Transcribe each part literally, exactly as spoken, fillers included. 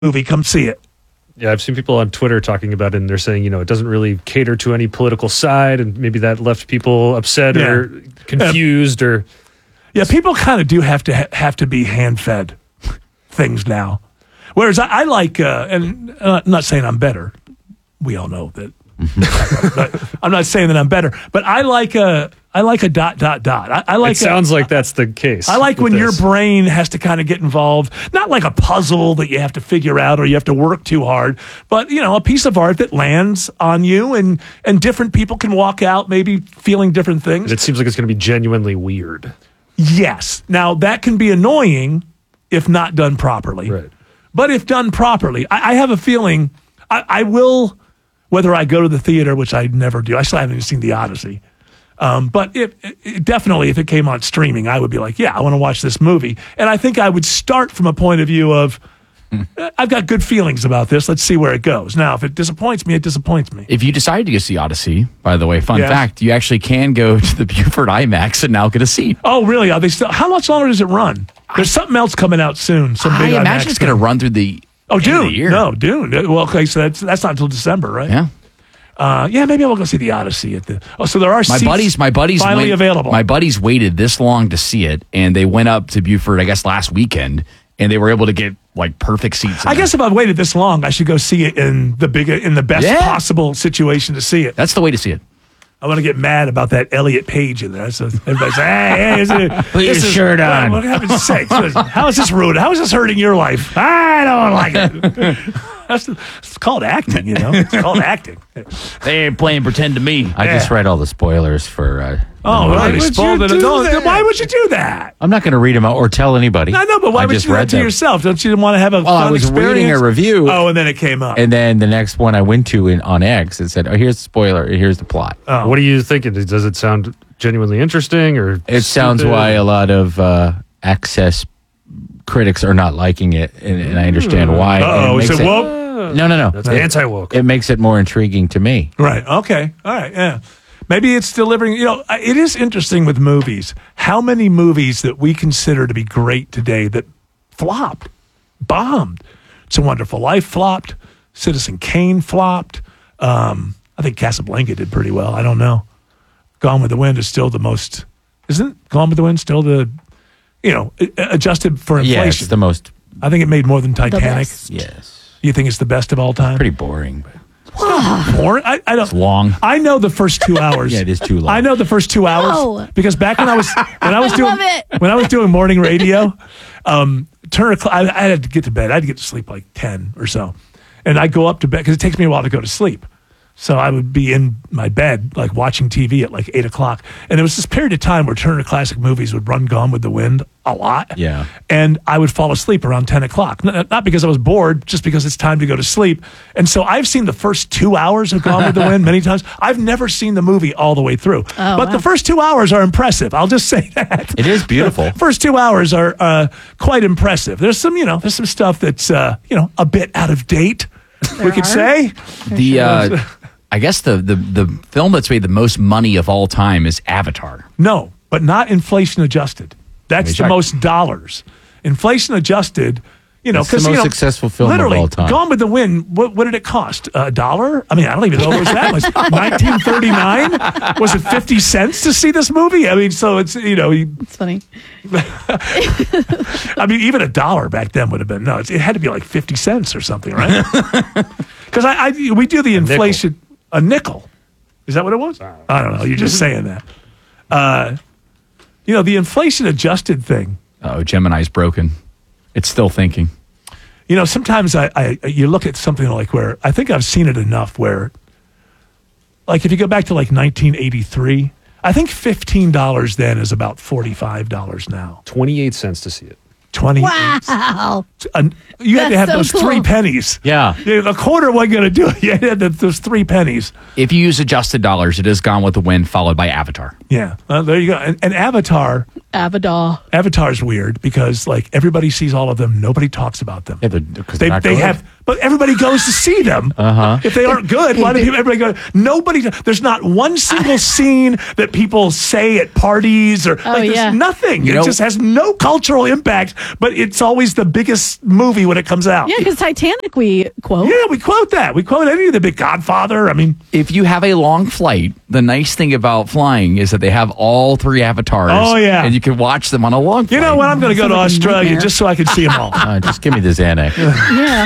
movie, come see it. Yeah, I've seen people on Twitter talking about it, and they're saying, you know, it doesn't really cater to any political side, and maybe that left people upset Yeah. or confused, or Yeah, people kind of do have to ha- have to be hand fed things now. Whereas I, I like, uh, and uh, I'm not saying I'm better. We all know that. But I'm not saying that I'm better, but I like a I like a dot dot dot. I, I like. it sounds a, like that's the case. I like with when this. your brain has to kind of get involved, not like a puzzle that you have to figure out or you have to work too hard, but you know, a piece of art that lands on you, and and different people can walk out maybe feeling different things. And it seems like it's going to be genuinely weird. Yes. Now that can be annoying if not done properly. Right. But if done properly, I, I have a feeling I, I will, whether I go to the theater, which I never do. I still haven't even seen The Odyssey. Um, but if, it, definitely, if it came on streaming, I would be like, yeah, I want to watch this movie. And I think I would start from a point of view of, I've got good feelings about this. Let's see where it goes. Now, if it disappoints me, it disappoints me. If you decide to go see Odyssey, by the way, fun Yeah. fact, you actually can go to the Buford IMAX and now get a seat. Oh, really? Are they still? How much longer does it run? There's something else coming out soon. Some I big imagine IMAX it's going to thing. run through the Oh, end of the Dune. year. No, Dune. Well, okay, so that's that's not until December, right? Yeah. Uh, yeah, maybe I'll go see the Odyssey at the. Oh, so there are My seats buddies, my buddies, finally wait- available. My buddies waited this long to see it, and they went up to Buford, I guess, last weekend, and they were able to get like perfect seats. in I there. guess if I've waited this long, I should go see it in the big, in the best Yeah. possible situation to see it. That's the way to see it. I want to get mad about that Elliot Page in there. So everybody's like, hey, hey, is it, Put your this is- shirt on. What heaven's sakes? How is this rude? How is this hurting your life? I don't like it. That's it's called acting, you know. It's called acting. They ain't playing pretend to me. I just Yeah. read all the spoilers for. Uh, Oh, the why movie. would you do no, that? Why would you do that? I'm not going to read them out or tell anybody. I know, but why I would just you do that read to them. yourself? Don't you want to have a Well, fun I was experience? reading a review. Oh, and then it came up. And then the next one I went to in, on X, it said, "Oh, here's the spoiler. Here's the plot." Oh. What are you thinking? Does it sound genuinely interesting, or It sounds stupid? why a lot of uh, access critics are not liking it, and, and I understand why. And Uh-oh, it is makes it it- woke? No, no, no. That's It, anti-woke. it makes it more intriguing to me. Right. Okay. All right. Yeah. Maybe it's delivering. You know, it is interesting with movies. How many movies that we consider to be great today that flopped, bombed? It's a Wonderful Life flopped. Citizen Kane flopped. Um, I think Casablanca did pretty well. I don't know. Gone with the Wind is still the most. Isn't Gone with the Wind still the, you know, adjusted for inflation? Yeah, it's the most. I think it made more than Titanic. best. Yes, You think it's the best of all time? pretty boring, but More? I, I don't. It's long. I know the first two hours. yeah, it is too long. I know the first two hours No. because back when I was when I was I doing love it. when I was doing morning radio, um, Turner, Cl- I, I had to get to bed. I had to get to sleep like ten or so, and I go up to bed because it takes me a while to go to sleep. So I would be in my bed, like watching T V at like eight o'clock. And there was this period of time where Turner Classic Movies would run Gone with the Wind a lot. Yeah. And I would fall asleep around ten o'clock. N- Not because I was bored, just because it's time to go to sleep. And so I've seen the first two hours of Gone with the Wind many times. I've never seen the movie all the way through. Oh, but wow. the first two hours are impressive. I'll just say that. It is beautiful. The first two hours are uh, quite impressive. There's some, you know, there's some stuff that's, uh, you know, a bit out of date, we could are. say. The uh, I guess the, the the film that's made the most money of all time is Avatar. No, but not inflation adjusted. That's me the check. most dollars. Inflation adjusted, you know, It's the because most you know, successful film of literally, all time. Gone with the Wind. What, what did it cost? A dollar? I mean, I don't even know if it was that much. nineteen thirty-nine? Was it fifty cents to see this movie? I mean, so it's you know, you- It's funny. I mean, even a dollar back then would have been no. It's, it had to be like fifty cents or something, right? Because I, I we do the inflation a nickel. Is that what it was? I don't know. You're just saying that. Uh, you know, the inflation adjusted thing. Oh, Gemini's broken. It's still thinking. You know, sometimes I, I you look at something like where I think I've seen it enough where, like, if you go back to like nineteen eighty-three, I think fifteen dollars then is about forty-five dollars now. twenty-eight cents to see it. Twenty. Wow. You had to That's have so those cool. three pennies. Yeah. Yeah, a quarter wasn't going to do it. You had to have those three pennies. If you use adjusted dollars, it is Gone with the Wind, followed by Avatar. Yeah, uh, there you go. And, and Avatar, Avadar. Avatar's weird because like everybody sees all of them, nobody talks about them. Yeah, they're, 'cause They they're not they good. have but everybody goes to see them. Uh-huh. If they aren't good, why do people, everybody go? Nobody, there's not one single scene that people say at parties or Oh, like there's yeah. nothing. You it know- just has no cultural impact, but it's always the biggest movie when it comes out. Yeah, because Titanic we quote. Yeah, we quote that. We quote any of the big Godfather. I mean, If you have a long flight, the nice thing about flying is that they have all three avatars. Oh, yeah. And you can watch them on a long flight. you know what? I'm going to go to Sounds like a Australia nightmare. just so I can see them all. Uh, just give me the Xanax. Yeah.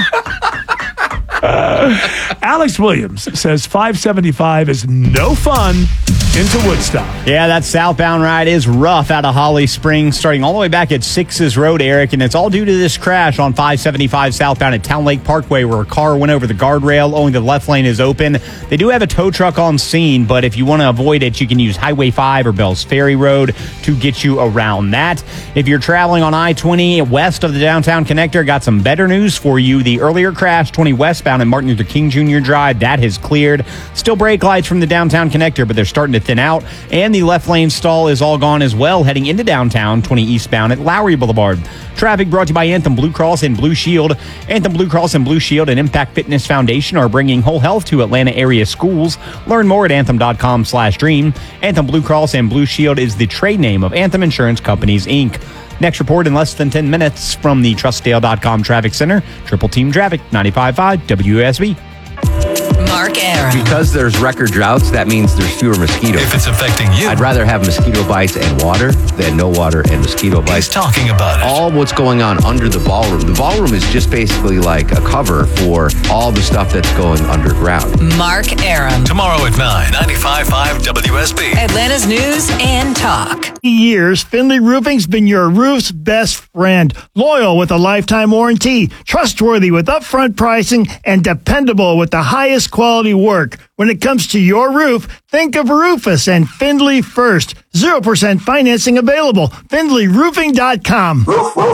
Alex Williams says five seventy-five is no fun into Woodstock. Yeah, that southbound ride is rough out of Holly Springs, starting all the way back at Sixes Road, Eric, and it's all due to this crash on five seventy-five southbound at Town Lake Parkway where a car went over the guardrail. Only the left lane is open. They do have a tow truck on scene, but if you want to avoid it, you can use Highway five or Bells Ferry Road to get you around that. If you're traveling on I twenty west of the downtown connector, got some better news for you. The earlier crash, twenty westbound at Martin Luther King Junior Drive, that has cleared. Still brake lights from the downtown connector, but they're starting to thin out. And the left lane stall is all gone as well, heading into downtown, twenty eastbound at Lowry Boulevard. Traffic brought to you by Anthem Blue Cross and Blue Shield. Anthem Blue Cross and Blue Shield and Impact Fitness Foundation are bringing whole health to Atlanta area schools. Learn more at anthem.com slash dream. Anthem Blue Cross and Blue Shield is the trade name of Anthem Insurance Companies, Incorporated. Next report in less than ten minutes from the Trustdale dot com Traffic Center. Triple Team Traffic, ninety-five point five W S B. Mark Aram. Because there's record droughts, that means there's fewer mosquitoes. If it's affecting you, I'd rather have mosquito bites and water than no water and mosquito he's bites. talking about it. All what's going on under the ballroom. The ballroom is just basically like a cover for all the stuff that's going underground. Mark Aram. Tomorrow at nine, ninety-five point five W S B. Atlanta's News and Talk. Years, Findlay Roofing's been your roof's best friend. Loyal with a lifetime warranty, trustworthy with upfront pricing, and dependable with the highest quality work. When it comes to your roof, think of Rufus and Findlay first. zero percent financing available. Findlay Roofing dot com.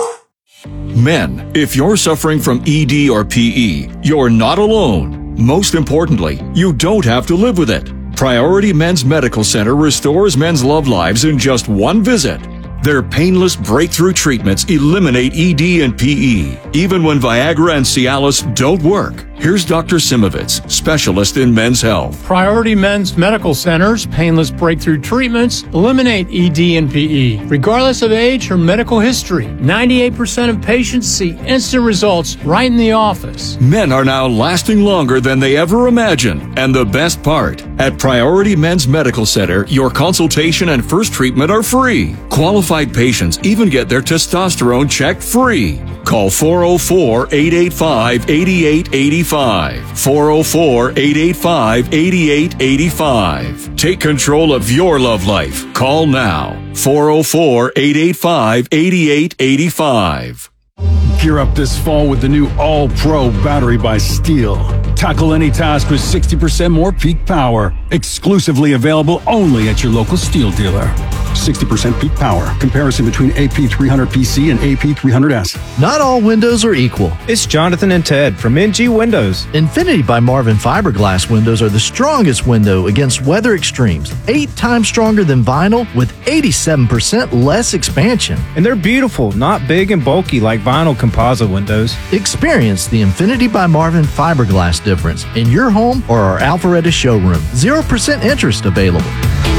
Men, if you're suffering from E D or P E, you're not alone. Most importantly, you don't have to live with it. Priority Men's Medical Center restores men's love lives in just one visit. Their painless breakthrough treatments eliminate E D and P E, even when Viagra and Cialis don't work. Here's Doctor Simovitz, specialist in men's health. Priority Men's Medical Center's painless breakthrough treatments eliminate E D and P E, regardless of age or medical history. ninety-eight percent of patients see instant results right in the office. Men are now lasting longer than they ever imagined. And the best part, at Priority Men's Medical Center, your consultation and first treatment are free. Qualified patients even get their testosterone checked free. Call four oh four, eight eight five, eight eight eight five. four oh four, eight eight five, eight eight eight five. Take control of your love life. Call now. four oh four, eight eight five, eight eight eight five. Gear up this fall with the new All-Pro battery by Steel. Tackle any task with sixty percent more peak power. Exclusively available only at your local Steel dealer. sixty percent peak power. Comparison between A P three hundred P C and A P three hundred S. Not all windows are equal. It's Jonathan and Ted from N G Windows. Infinity by Marvin fiberglass windows are the strongest window against weather extremes. Eight times stronger than vinyl with eighty-seven percent less expansion. And they're beautiful, not big and bulky like vinyl composite windows. Experience the Infinity by Marvin fiberglass difference in your home or our Alpharetta showroom. zero percent interest available.